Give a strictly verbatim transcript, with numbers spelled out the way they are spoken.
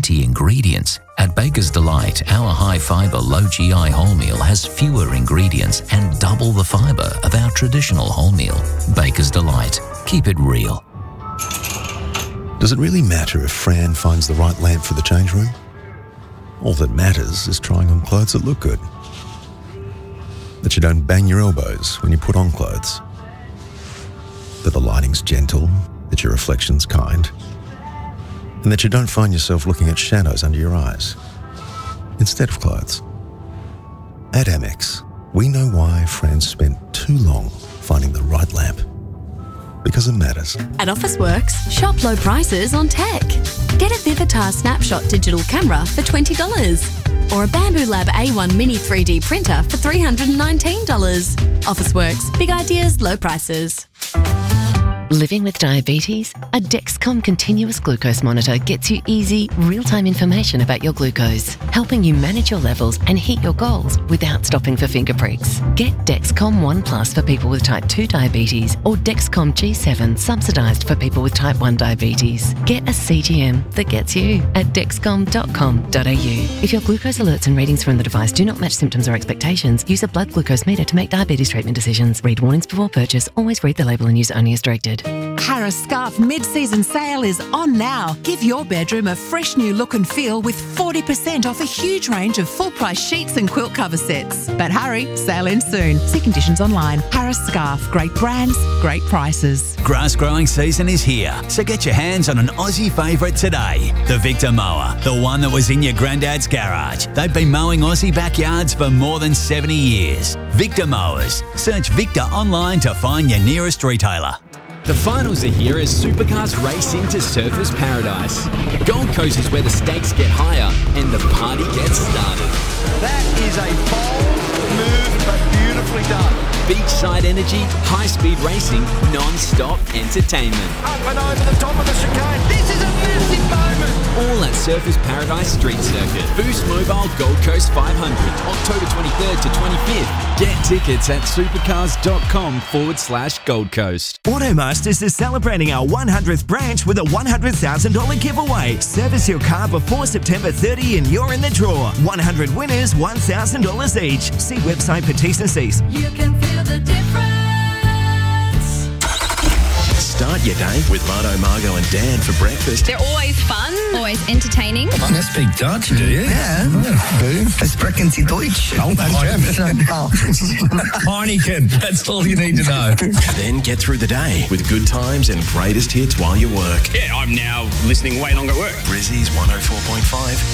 twenty ingredients. At Baker's Delight, our high-fibre, low-G I wholemeal has fewer ingredients and double the fibre of our traditional wholemeal. Baker's Delight. Keep it real. Does it really matter if Fran finds the right lamp for the change room? All that matters is trying on clothes that look good. That you don't bang your elbows when you put on clothes. That the lighting's gentle, that your reflection's kind, and that you don't find yourself looking at shadows under your eyes instead of clothes. At Amex, we know why Fran spent too long finding the right lamp. Because it matters. At Officeworks, shop low prices on tech. Get a Vivitar Snapshot digital camera for twenty dollars or a Bamboo Lab A one Mini three D printer for three hundred nineteen dollars. Officeworks, big ideas, low prices. Living with diabetes? A Dexcom continuous glucose monitor gets you easy, real-time information about your glucose, helping you manage your levels and hit your goals without stopping for finger pricks. Get Dexcom One Plus for people with type two diabetes or Dexcom G seven subsidised for people with type one diabetes. Get a C G M that gets you at dexcom dot com dot a u. If your glucose alerts and readings from the device do not match symptoms or expectations, use a blood glucose meter to make diabetes treatment decisions. Read warnings before purchase. Always read the label and use only as directed. Harris Scarf mid-season sale is on now. Give your bedroom a fresh new look and feel with forty percent off a huge range of full-price sheets and quilt cover sets. But hurry, sale ends soon. See conditions online. Harris Scarf. Great brands, great prices. Grass growing season is here, so get your hands on an Aussie favourite today. The Victor Mower, the one that was in your granddad's garage. They've been mowing Aussie backyards for more than seventy years. Victor Mowers. Search Victor online to find your nearest retailer. The finals are here as supercars race into Surfers Paradise. Gold Coast is where the stakes get higher and the party gets started. That is a bold move, but beautifully done. Beachside energy, high-speed racing, non-stop entertainment. Up and over the top of the chicane. This is a massive moment. All at Surfers Paradise Street Circuit. Boost Mobile Gold Coast five hundred, October twenty-third to twenty-fifth. Get tickets at supercars.com forward slash Gold Coast. Automasters is celebrating our one hundredth branch with a one hundred thousand dollars giveaway. Service your car before September thirtieth and you're in the draw. one hundred winners, one thousand dollars each. See website for T's and C's. You can feel the difference. Start your day with Marto, Margo and Dan for breakfast. They're always fun, always entertaining. You speak Dutch, do you? Yeah. Do? Sprechen Sie Deutsch? Oh, Heineken, that's all you need to know. Then get through the day with good times and greatest hits while you work. Yeah, I'm now listening way longer at work. Brizzy's one oh four point five